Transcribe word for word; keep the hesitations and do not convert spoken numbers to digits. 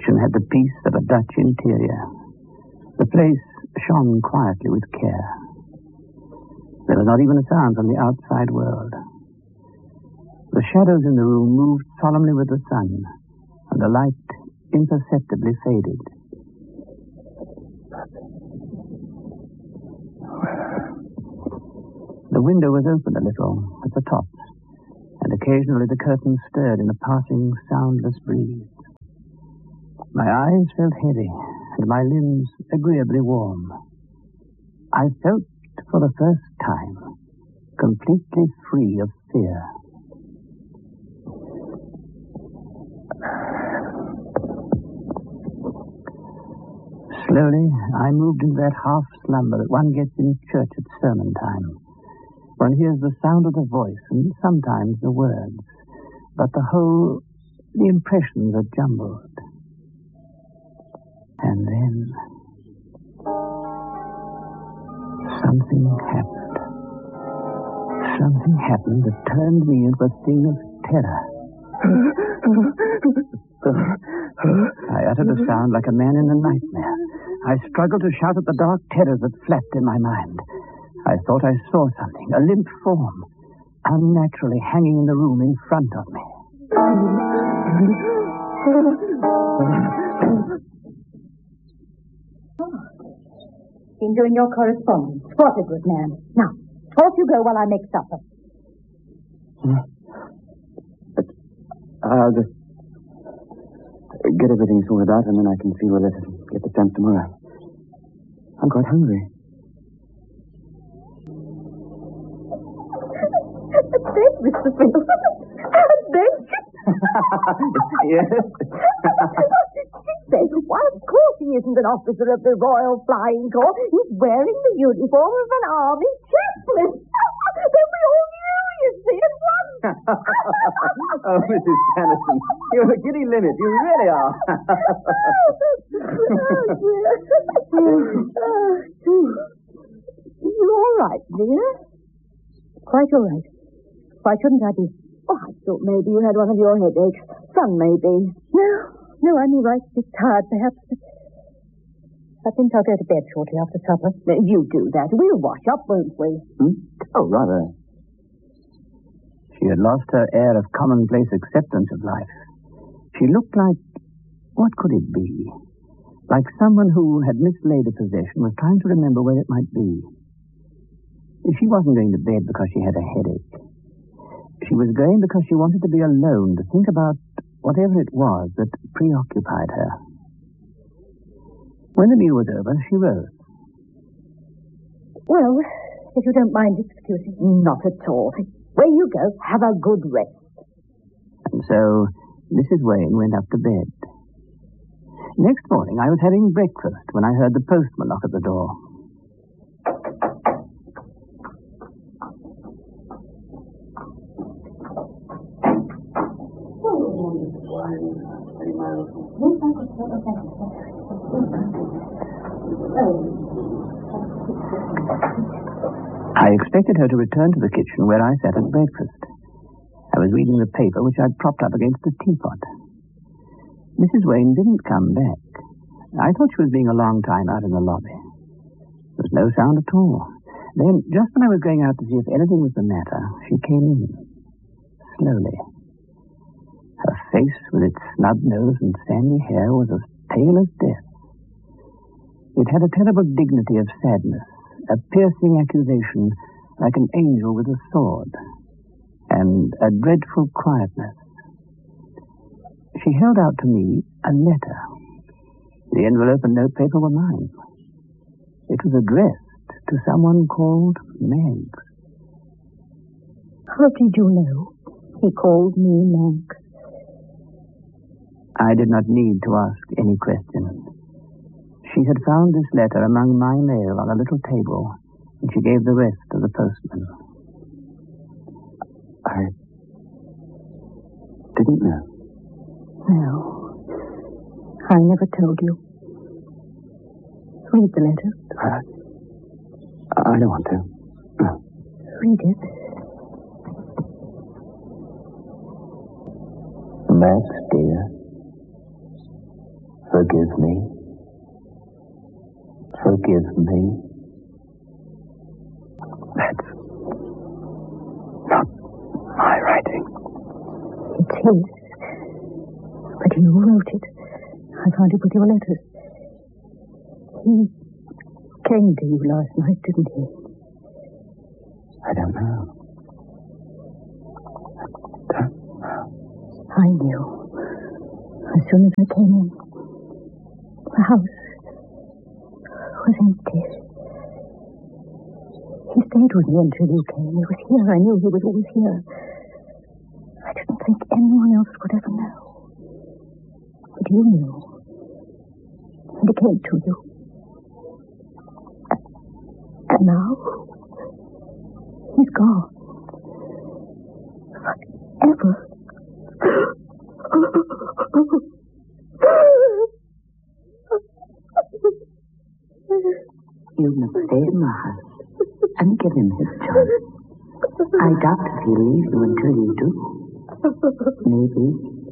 kitchen had the peace of a Dutch interior. The place shone quietly with care. There was not even a sound from the outside world. The shadows in the room moved solemnly with the sun, and the light imperceptibly faded. The window was open a little at the top, and occasionally the curtains stirred in a passing, soundless breeze. My eyes felt heavy, and my limbs agreeably warm. I felt, for the first time, completely free of fear. Slowly, I moved into that half-slumber that one gets in church at sermon time. One hears the sound of the voice and sometimes the words, but the whole, the impressions are jumbled. And then, something happened. Something happened that turned me into a thing of terror. I uttered a sound like a man in a nightmare. I struggled to shout at the dark terrors that flapped in my mind. I thought I saw something, a limp form, unnaturally hanging in the room in front of me. Been doing your correspondence. What a good man. Now, off you go while I make supper. Hmm. But I'll just get everything sorted out, and then I can see the letters and get the stamps tomorrow. I'm quite hungry. A bed, Mister Fiddle. A bed? Yes. Says, why, of course he isn't an officer of the Royal Flying Corps. He's wearing the uniform of an army chaplain. Then we all knew, you see, at once. Oh, Missus Sanderson, you're a giddy limit. You really are. You all right, dear? Quite all right. Why shouldn't I be? Oh, I thought maybe you had one of your headaches. Sun, maybe. No, no, I'm all right. A bit tired, perhaps. But I think I'll go to bed shortly after supper. You do that. We'll wash up, won't we? Hmm? Oh, rather. She had lost her air of commonplace acceptance of life. She looked like... what could it be? Like someone who had mislaid a possession, was trying to remember where it might be. She wasn't going to bed because she had a headache. She was going because she wanted to be alone, to think about whatever it was that preoccupied her. When the meal was over, she rose. Well, if you don't mind excusing. Not at all. Where you go, have a good rest. And so Missus Wayne went up to bed. Next morning, I was having breakfast when I heard the postman knock at the door. I expected her to return to the kitchen where I sat at breakfast. I was reading the paper which I'd propped up against the teapot. Missus Wayne didn't come back. I thought she was being a long time out in the lobby. There was no sound at all. Then, just when I was going out to see if anything was the matter, she came in. Slowly. Her face, with its snub nose and sandy hair, was as pale as death. It had a terrible dignity of sadness, a piercing accusation like an angel with a sword, and a dreadful quietness. She held out to me a letter. The envelope and notepaper were mine. It was addressed to someone called Meg. How did you know he called me Meg? I did not need to ask any question. She had found this letter among my mail on a little table, and she gave the rest to the postman. I didn't know. No. I never told you. Read the letter. Uh, I don't want to. No. Read it. Max, dear. Forgive me. Forgive me. That's not my writing. It's his. But you wrote it. I found it with your letters. He came to you last night, didn't he? I don't know. I don't know. I knew. As soon as I came in, the house was empty. He stayed with me until you came. He was here. I knew he was always here. I didn't think anyone else would ever know. But you knew. And he came to you. And now, he's gone. Forever. You must stay in the house and give him his choice. I doubt if he'll leave you until you do. Maybe